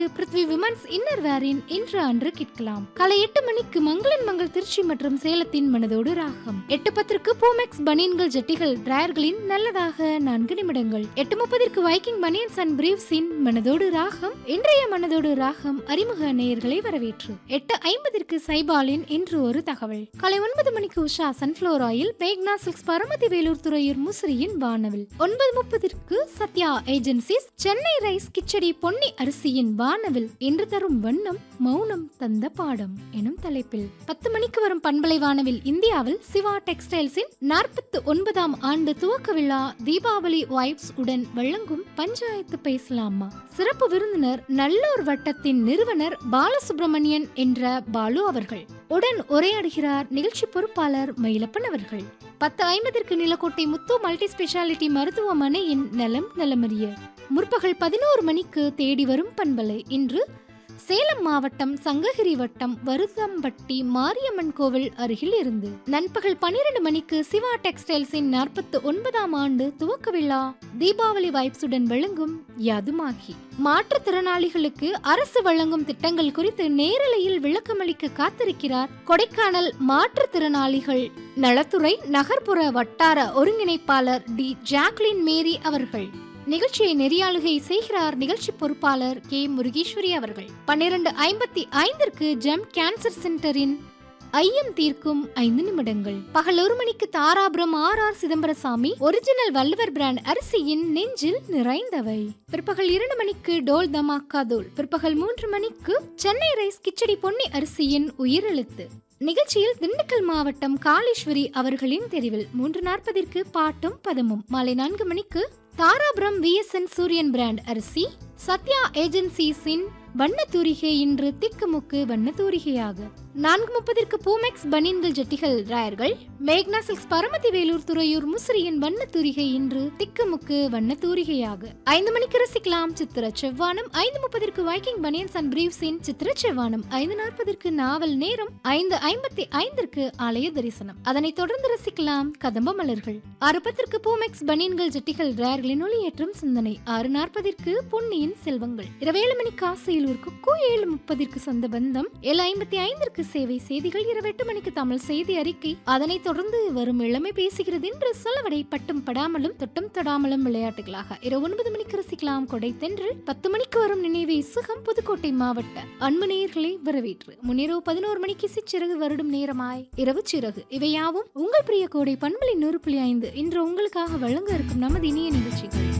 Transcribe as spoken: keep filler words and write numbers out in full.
Prithvi women's inner வேரின் இன்று அன்று கேட்கலாம். காலை எட்டு மணிக்கு மங்களன் மங்கள் திருச்சி மற்றும் சேலத்தின் மனதோடு ராகம். எட்டு பத்திற்கு பூமெக்ஸ் பனியன்கள் ஜட்டிகள் டிராயர்களின் நல்லதாக நான்கு நிமிடங்கள். எட்டு முப்பதற்கு வைக்கிங் பனியன்ஸ் அண்ட் பிரீவ்ஸின் மனதோடு ராகம். இன்றைய மனதோடு ராகம் அறிமுக நேயர்களை வரவேற்று. எட்டு ஐம்பதற்கு சைபாலின் இன்று ஒரு தகவல். காலை ஒன்பது மணிக்கு உஷா சன்ஃபிளவர் ஆயில், மேக்னா சில்க்ஸ் பரமதி வேலூர் துறையூர் முசிறியின் வானவில். ஒன்பது முப்பதற்கு சத்யா ஏஜென்சிஸ் சென்னை ரைஸ் கிச்சடி பொன்னி அரிசியின் வானவில் இன்று தரும் வண்ணம் மௌனம் தந்த பாடம் எனும் தலைப்பில். பத்து மணிக்கு வரும் பண்பலை வானவில் இந்தியாவில் சிவா டெக்ஸ்டைல்ஸின் நாற்பத்தி ஒன்பதாம் ஆண்டு துவக்க விழா தீபாவளி வைப்ஸ் உடன் வழங்கும் பஞ்சாயத்து பேசலாமா. சிறப்பு விருந்தினர் நல்லூர் வட்டத்தின் நிறுவனர் பாலசுப்ரமணியன் என்ற பாலு அவர்கள் உடன் உரையாடுகிறார் நிகழ்ச்சி பொறுப்பாளர் மயிலப்பன் அவர்கள். பத்து ஐம்பதற்கு நிலக்கோட்டை முத்து மல்டி ஸ்பெஷாலிட்டி மருத்துவமனையின் நலம் நலமறிய. முற்பகல் பதினோரு மணிக்கு தேடி வரும் பண்பலை இன்று சேலம் மாவட்டம் சங்ககிரி வட்டம் வருதம்பட்டி மாரியம்மன் கோவில் அருகில் இருந்து. நண்பகல் பனிரெண்டு மணிக்கு சிவா டெக்ஸ்டைல்ஸின் நாற்பத்தி ஒன்பதாம் ஆண்டு துவக்க விழா தீபாவளி வைப்ஸுடன் வழங்கும் யாதுமாகி. மாற்றுத்திறனாளிகளுக்கு அரசு வழங்கும் திட்டங்கள் குறித்து நேரலையில் விளக்கமளிக்க காத்திருக்கிறார் கொடைக்கானல் மாற்றுத்திறனாளிகள் நலத்துறை நகர்ப்புற வட்டார ஒருங்கிணைப்பாளர் டி ஜாக்லின் மேரி அவர்கள். நிகழ்ச்சியை நெறியாளுகை செய்கிறார் நிகழ்ச்சி பொறுப்பாளர் கே முருகேஸ்வரி அவர்கள். பன்னிரண்டு ஐம்பத்தி ஐந்திற்கு ஜெம் கேன்சர் சென்டரின் ஐயம் தீர்க்கும் ஐந்து நிமிடங்கள். பகல் ஒரு மணிக்கு Dharapuram R R Chidambarasamy original Valluvar brand அரிசியின் நெஞ்சில் நிறைந்தவை. பிற்பகல் இரண்டு மணிக்கு டோல் தமாக்கா தோல். பிற்பகல் மூன்று மணிக்கு சென்னை ரைஸ் கிச்சடி பொன்னி அரிசியின் உயிரெழுத்து. நிகழ்ச்சியில் திண்டுக்கல் மாவட்டம் காளீஸ்வரி அவர்களின் தெரிவில். மூன்று நாற்பதற்கு பாட்டும் பதமும். மாலை நான்கு மணிக்கு தாராபுரம் வி எஸ் என் சூரியன் பிராண்ட் அரிசி சத்யா ஏஜென்சிஸின் வண்ண தூரிகை இன்று திக்குமுக்கு வண்ண தூரிகையாக. நான்கு முப்பதற்கு பூமெக்ஸ் பனியன்கள் ஜட்டிகள் ராயர்கள் மேக்னா சில்க்ஸ் பரமதி வேலூர் துறையூர் முசிறியின் வண்ண தூரிகை இன்று திக்குமுக்கு வண்ண தூரிகையாக. ஐந்து மணிக்கு ரசிக்கலாம் சித்திர செவ்வானம். ஐந்து முப்பதற்கு வைக்கிங் பனியன்ஸ் அண்ட் பிரீவ்ஸின் சித்திர செவ்வானம். ஐந்து நாற்பதற்கு நாவல் நேரம். ஐந்து ஐம்பத்தி ஐந்திற்கு ஆலய தரிசனம். அதனைத் தொடர்ந்து ரசிக்கலாம் கதம்ப மலர்கள். ஆறு பத்திற்கு பூமெக்ஸ் பனியன்கள் ஜட்டிகள் ராயர்களின் ஒளியேற்றும் சிந்தனை. ஆறு நாற்பதற்கு பொன்னியின் செல்வங்கள். இரவேழு மணிக்கு ஆசையில் குக்கு. ஏழு முப்பதற்கு சொந்த பந்தம். ஏழு ஐம்பத்தி ஐந்திற்கு சேவை செய்திகள். இரவு எட்டு மணிக்கு தமிழ் செய்தி அறிக்கை. அதனைத் தொடர்ந்து வரும் இளமை பேசுகிறது என்று சொல்லவடை பட்டும் படாமலும் தொட்டும் தொடாமலும் விளையாட்டுகளாக. இரவு ஒன்பது மணிக்கு ரசிக்கலாம் கொடை தென்றல். பத்து மணிக்கு வரும் நினைவே சுகம் புதுக்கோட்டை மாவட்ட அன்பு நேயர்களை வரவேற்று முன்னிரவு பதினோரு மணிக்கு சிச்சிறகு வருடும் நேரமாய் இரவு சிறகு. இவையாவும் உங்கள் பிரிய கோடை பண்பலை நூறு புள்ளி ஐந்து இன்று உங்களுக்காக வழங்க இருக்கும் நமது இனிய நிகழ்ச்சிகள்.